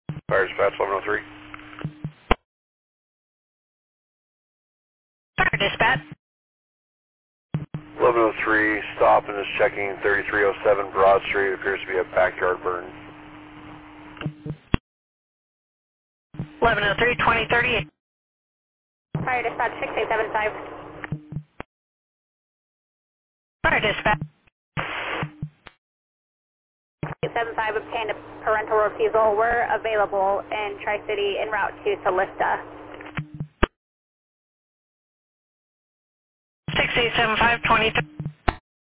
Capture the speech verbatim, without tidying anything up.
Fire dispatch eleven oh three. Fire dispatch. eleven oh three, stop and is checking thirty-three oh seven Broad Street. Appears to be a backyard burn. eleven oh three, twenty thirty-eight. Fire dispatch six eight seven five. Fire dispatch. eight seven five obtained a parental refusal. We're available in Tri-City en route to Solista. six eight seven five, twenty thirty.